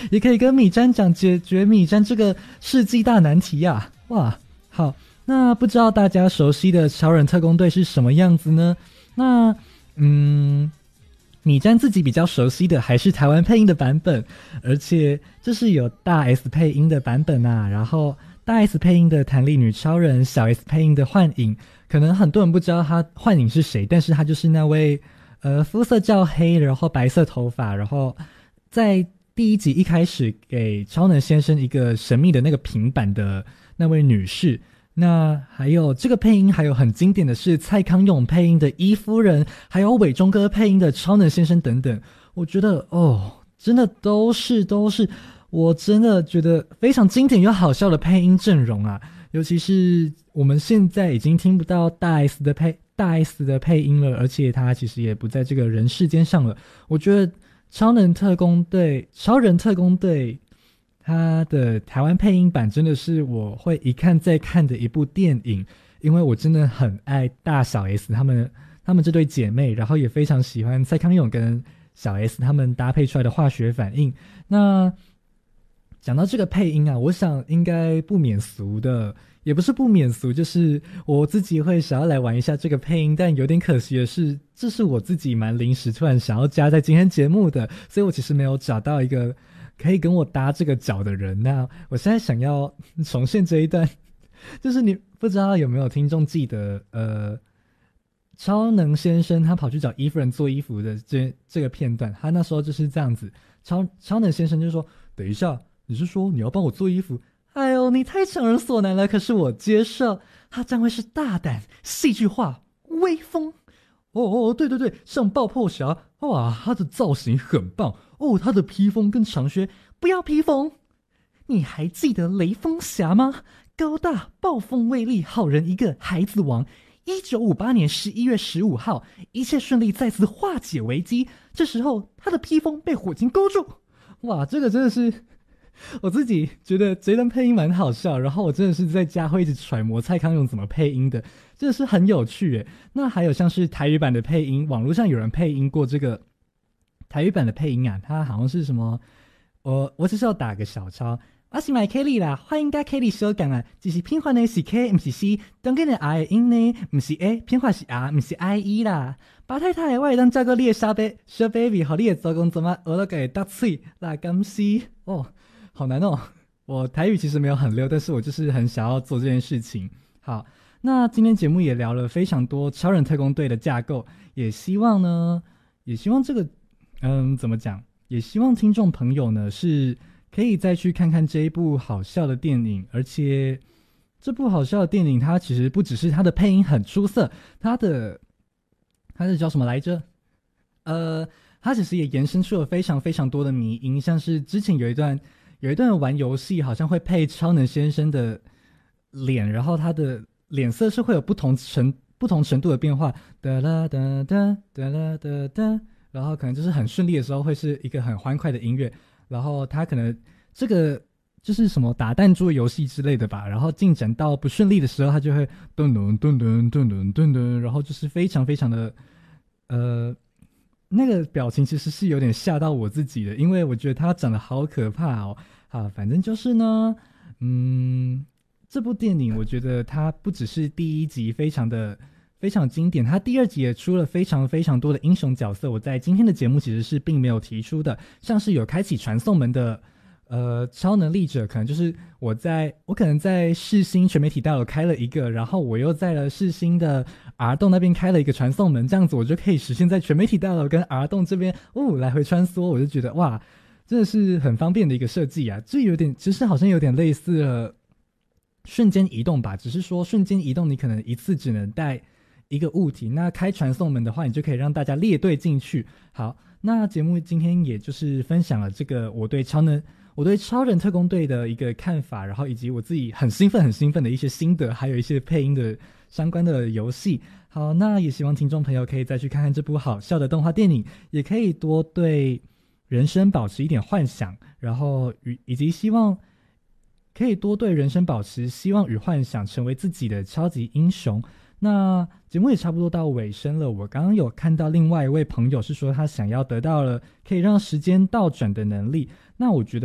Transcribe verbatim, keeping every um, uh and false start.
也可以跟米詹讲解决米詹这个世纪大难题呀、啊！哇，好，那不知道大家熟悉的超人特工队是什么样子呢？那嗯，米詹自己比较熟悉的还是台湾配音的版本，而且这是有大 S 配音的版本啊，然后大 S 配音的弹力女超人，小 S 配音的幻影，可能很多人不知道他幻影是谁，但是他就是那位呃肤色较黑，然后白色头发，然后在第一集一开始给超能先生一个神秘的那个平板的那位女士。那还有这个配音还有很经典的是蔡康永配音的伊夫人，还有伟忠哥配音的超能先生等等，我觉得哦真的都是都是我真的觉得非常经典又好笑的配音阵容啊。尤其是我们现在已经听不到大 S 的配大 S 的配音了，而且他其实也不在这个人世间上了。我觉得超能特工队超人特工队他的台湾配音版真的是我会一看再看的一部电影，因为我真的很爱大小 S 他们他们这对姐妹，然后也非常喜欢蔡康永跟小 S 他们搭配出来的化学反应。那讲到这个配音啊，我想应该不免俗的，也不是不免俗，就是我自己会想要来玩一下这个配音，但有点可惜的是，这是我自己蛮临时突然想要加在今天节目的，所以我其实没有找到一个可以跟我搭这个角的人。那我现在想要重现这一段，就是你不知道有没有听众记得呃超能先生他跑去找伊夫人做衣服的这这个片段，他那时候就是这样子，超超能先生就说等一下，你是说你要帮我做衣服？哎呦，你太强人所难了，可是我接受。他将会是大胆、戏剧化、威风。哦哦，对对对，像爆破侠，哇，他的造型很棒哦，他的披风跟长靴，不要披风。你还记得雷锋侠吗？高大、暴风威力，好人一个，孩子王。一九五八年十一月十五号，一切顺利，再次化解危机。这时候，他的披风被火星勾住。哇，这个真的是我自己觉得这段配音蛮好笑，然后我真的是在家会一直揣摩蔡康永怎么配音的，真的是很有趣耶。那还有像是台语版的配音，网络上有人配音过这个台语版的配音啊，它好像是什么，我我只是要打个小抄。我是买 Kelly 啦，欢迎跟 Kelly 相讲啊，只是拼法呢是 K 不是 C， 当今的 I 的音呢不是 A， 拼法是 R 不是 I E 啦。巴太太，我会当照顾你的小 baby 小 baby， 和你的做工怎么学了个搭嘴啦，感谢哦，好难哦。我台语其实没有很溜，但是我就是很想要做这件事情。好，那今天节目也聊了非常多超人特工队的架构，也希望呢，也希望这个嗯怎么讲，也希望听众朋友呢是可以再去看看这一部好笑的电影，而且这部好笑的电影它其实不只是它的配音很出色，它的它是叫什么来着？呃，它其实也延伸出了非常非常多的迷因，像是之前有一段有一段玩游戏好像会配超能先生的脸，然后他的脸色是会有不同程不同程度的变化，哒啦哒哒哒啦哒哒，然后可能就是很顺利的时候会是一个很欢快的音乐，然后他可能这个就是什么打弹珠游戏之类的吧，然后进展到不顺利的时候，他就会噔噔噔噔噔噔噔噔，然后就是非常非常的呃那个表情其实是有点吓到我自己的，因为我觉得他长得好可怕哦。好，反正就是呢，嗯，这部电影我觉得它不只是第一集非常的非常经典，它第二集也出了非常非常多的英雄角色，我在今天的节目其实是并没有提出的，像是有开启传送门的呃超能力者，可能就是我在我可能在世新全媒体大楼开了一个，然后我又在了世新的 R 栋那边开了一个传送门，这样子我就可以实现在全媒体大楼跟 R 栋这边哦来回穿梭，我就觉得哇真的是很方便的一个设计啊，这有点其实好像有点类似了瞬间移动吧，只是说瞬间移动你可能一次只能带一个物体，那开传送门的话你就可以让大家列队进去。好，那节目今天也就是分享了这个我对超能我对超人特工队的一个看法，然后以及我自己很兴奋很兴奋的一些心得，还有一些配音的相关的游戏。好，那也希望听众朋友可以再去看看这部好笑的动画电影，也可以多对人生保持一点幻想，然后与以及希望可以多对人生保持希望与幻想，成为自己的超级英雄。那节目也差不多到尾声了，我刚刚有看到另外一位朋友是说他想要得到了可以让时间倒转的能力，那我觉得